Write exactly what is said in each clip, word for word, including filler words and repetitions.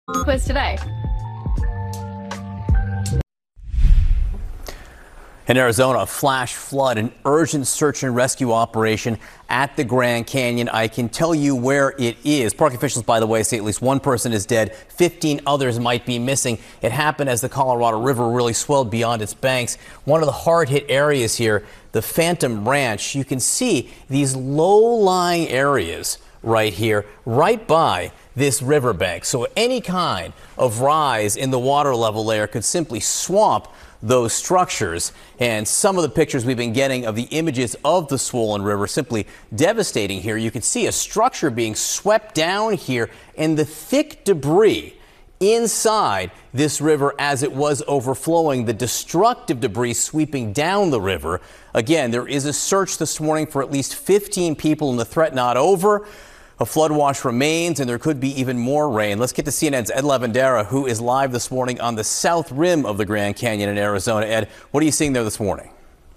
Quiz today. In Arizona, a flash flood, an urgent search and rescue operation at the Grand Canyon. I can tell you where it is. Park officials, by the way, say at least one person is dead. fifteen others might be missing. It happened as the Colorado River really swelled beyond its banks. One of the hard-hit areas here, the Phantom Ranch. You can see these low-lying areas right here, right by this riverbank. So any kind of rise in the water level layer could simply swamp those structures. And some of the pictures we've been getting of the images of the swollen river simply devastating here. You can see a structure being swept down here and the thick debris inside this river as it was overflowing, the destructive debris sweeping down the river. Again, there is a search this morning for at least fifteen people, and the threat not over. A flood watch remains, and there could be even more rain. Let's get to C N N's Ed Lavandera, who is live this morning on the south rim of the Grand Canyon in Arizona. Ed, what are you seeing there this morning?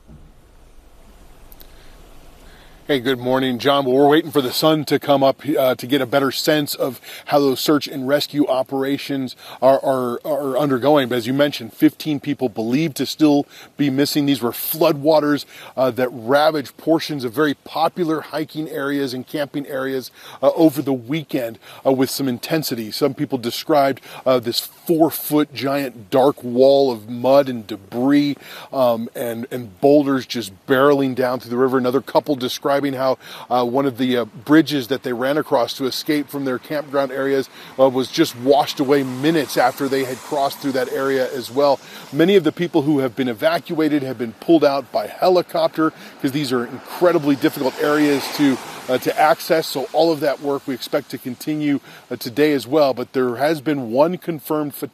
Hey, good morning, John. Well, we're waiting for the sun to come up uh, to get a better sense of how those search and rescue operations are, are, are undergoing. But as you mentioned, fifteen people believed to still be missing. These were floodwaters uh, that ravaged portions of very popular hiking areas and camping areas uh, over the weekend uh, with some intensity. Some people described uh, this four-foot giant dark wall of mud and debris um, and, and boulders just barreling down through the river. Another couple described how uh, one of the uh, bridges that they ran across to escape from their campground areas uh, was just washed away minutes after they had crossed through that area as well. Many of the people who have been evacuated have been pulled out by helicopter because these are incredibly difficult areas to uh, to access. So all of that work we expect to continue uh, today as well. But there has been one confirmed fatality